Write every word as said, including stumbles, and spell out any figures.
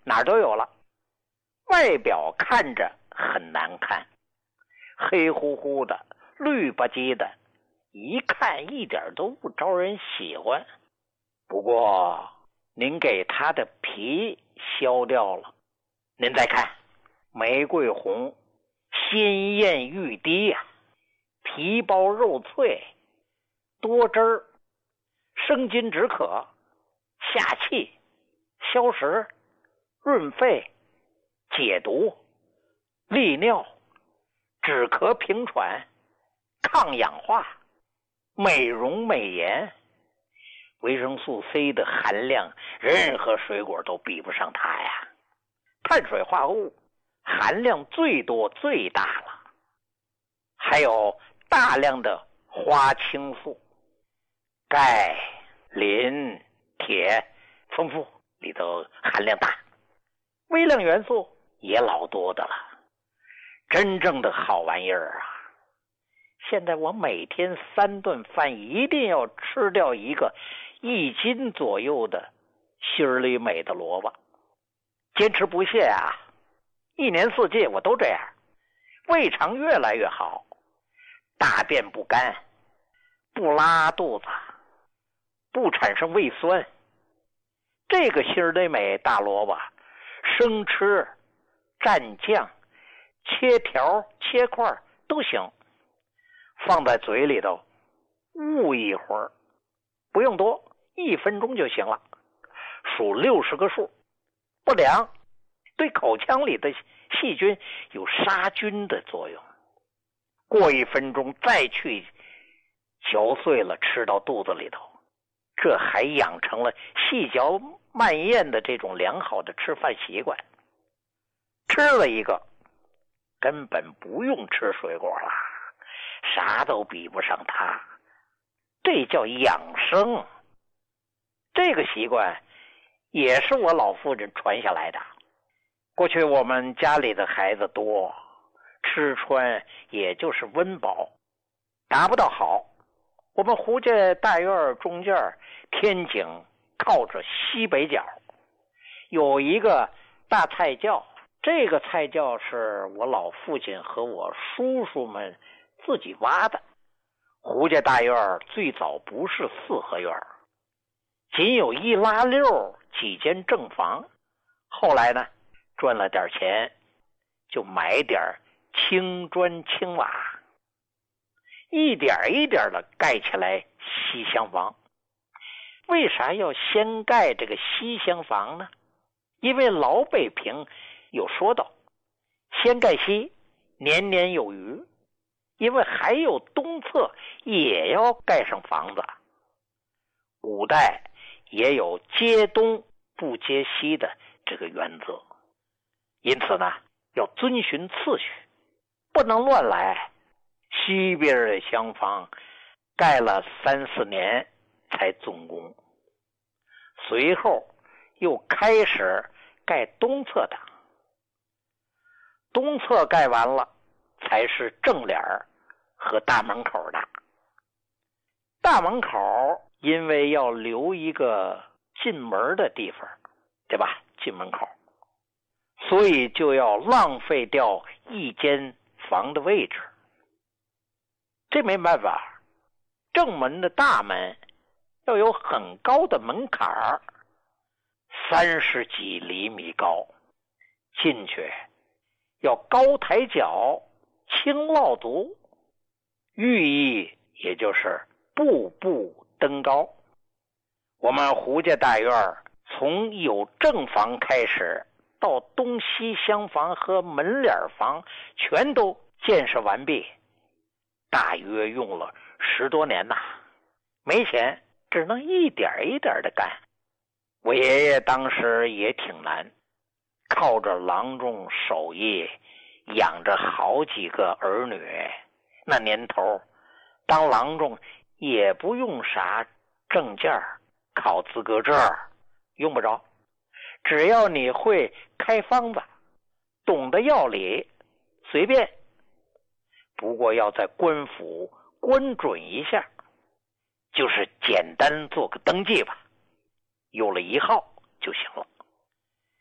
哪儿都有了。外表看着很难看，黑乎乎的，绿吧唧的，一看一点都不招人喜欢。不过您给它的皮削掉了，您再看，玫瑰红，鲜艳欲滴呀、啊，皮包肉脆，多汁儿，生津止渴，下气，消食，润肺，解毒，利尿，止咳平喘，抗氧化，美容美颜。维生素 C 的含量，任何水果都比不上它呀。碳水化合物含量最多最大了，还有大量的花青素，钙、磷、铁丰富，里头含量大，微量元素也老多的了，真正的好玩意儿啊！现在我每天三顿饭一定要吃掉一个一斤左右的心里美的萝卜，坚持不懈啊！一年四季我都这样，胃肠越来越好，大便不干，不拉肚子，不产生胃酸。这个心里美大萝卜，生吃、蘸酱、切条、切块都行，放在嘴里头捂一会儿，不用多，一分钟就行了，数六十个数，不凉，对口腔里的细菌有杀菌的作用。过一分钟再去嚼碎了吃到肚子里头，这还养成了细嚼慢咽的这种良好的吃饭习惯。吃了一个根本不用吃水果了，啥都比不上它，这叫养生。这个习惯也是我老妇人传下来的。过去我们家里的孩子多，吃穿也就是温饱，达不到好。我们胡家大院中间天井靠着西北角，有一个大菜窖，这个菜窖是我老父亲和我叔叔们自己挖的。胡家大院最早不是四合院，仅有一拉六几间正房，后来呢赚了点钱，就买点青砖青瓦，一点一点的盖起来西厢房。为啥要先盖这个西厢房呢？因为老北平有说道，先盖西，年年有余。因为还有东侧也要盖上房子，古代也有接东不接西的这个原则，因此呢要遵循次序，不能乱来。西边的厢房盖了三四年才动工，随后又开始盖东侧的，东侧盖完了才是正脸和大门口的。大门口因为要留一个进门的地方，对吧？进门口，所以就要浪费掉一间房的位置。这没办法，正门的大门要有很高的门槛儿，三十几厘米高，进去要高抬脚，轻落足，寓意也就是步步登高。我们胡家大院从有正房开始，到东西厢房和门脸房全都建设完毕，大约用了十多年呐。没钱，只能一点一点的干。我爷爷当时也挺难，靠着郎中手艺养着好几个儿女。那年头当郎中也不用啥证件，考资格证用不着，只要你会开方子，懂得药理，随便。不过要在官府关准一下，就是简单做个登记吧，有了一号就行了。